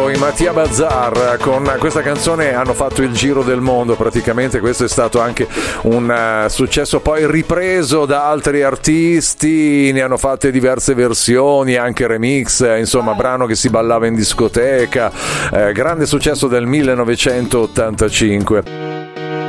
i Mattia Bazar con questa canzone hanno fatto il giro del mondo praticamente. Questo è stato anche un successo poi ripreso da altri artisti, ne hanno fatte diverse versioni, anche remix, insomma brano che si ballava in discoteca, grande successo del 1985.